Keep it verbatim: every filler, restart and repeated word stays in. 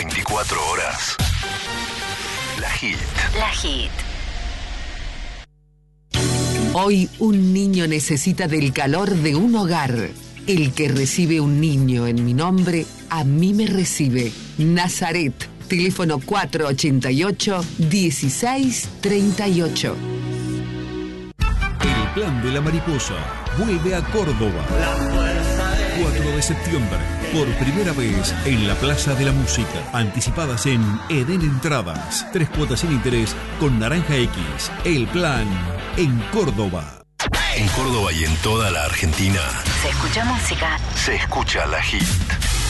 veinticuatro horas. La Hit. La Hit. Hoy un niño necesita del calor de un hogar. El que recibe un niño en mi nombre, a mí me recibe. Nazaret, teléfono cuatro ochenta y ocho, dieciséis treinta y ocho. El Plan de la Mariposa vuelve a Córdoba. cuatro de septiembre, por primera vez en la Plaza de la Música. Anticipadas en Eden Entradas. Tres cuotas sin interés con Naranja X. El Plan en Córdoba. En Córdoba y en toda la Argentina Se escucha música. se escucha La Hit.